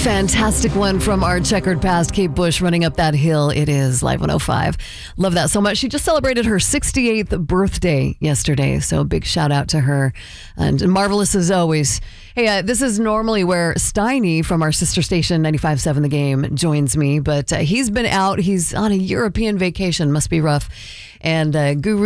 Fantastic one from our checkered past, Kate Bush, Running Up That Hill. It is Live 105. Love that so much. She just celebrated her 68th birthday yesterday, so big shout out to her. And marvelous as always. Hey, this is normally where Steiny from our sister station 95.7 The Game joins me, but he's been out. He's on a European vacation. Must be rough. And Guru